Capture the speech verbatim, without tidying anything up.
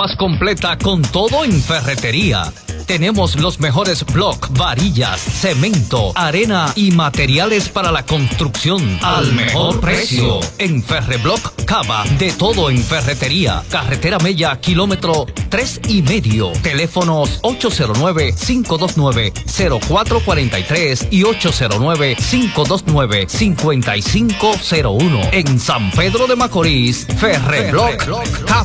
más completa con todo en ferretería. Tenemos los mejores bloques, varillas, cemento, arena y materiales para la construcción al mejor precio. En Ferreblock Cava, de todo en ferretería. Carretera Mella, kilómetro tres y medio. Teléfonos ocho cero nueve, cinco dos nueve, cero cuatro cuatro tres y ocho cero nueve, cinco dos nueve, cinco cinco cero uno. En San Pedro de Macorís, Ferreblock Cava.